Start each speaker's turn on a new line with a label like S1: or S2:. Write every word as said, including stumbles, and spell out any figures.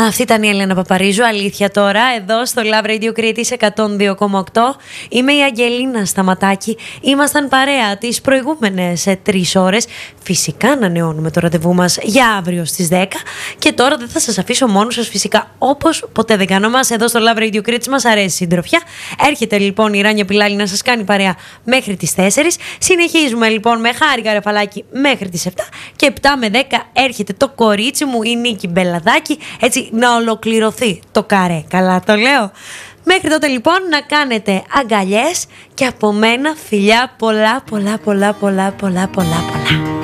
S1: Αυτή ήταν η Έλενα Παπαρίζου, αλήθεια τώρα, εδώ στο Love Radio Crete εκατόν δύο κόμμα οκτώ. Είμαι η Αγγελίνα Σταματάκη. Ήμασταν παρέα τις προηγούμενες τρεις ώρες. Φυσικά ανανεώνουμε το ραντεβού μας για αύριο στις δέκα. Και τώρα δεν θα σας αφήσω μόνος σας, φυσικά, όπως ποτέ δεν κάνω μας. Εδώ στο Love Radio Crete μας αρέσει η συντροφιά. Έρχεται λοιπόν η Ράνια Πιλάλη να σας κάνει παρέα μέχρι τις τέσσερις. Συνεχίζουμε λοιπόν με Χάρη Καραφαλάκη μέχρι τις επτά. Και επτά με δέκα έρχεται το κορίτσι μου, η Νίκη Μπελαδάκη. Έτσι να ολοκληρωθεί το καρέ. Καλά το λέω. Μέχρι τότε λοιπόν να κάνετε αγκαλιές και από μένα φιλιά πολλά πολλά πολλά πολλά πολλά πολλά πολλά.